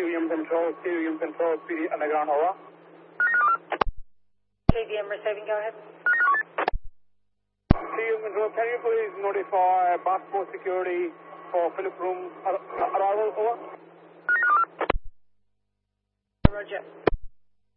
Stadium Control, PD Underground, over. KVM receiving, go ahead. Stadium Control, can you please notify passport security for Philip Room arrival, over? Roger.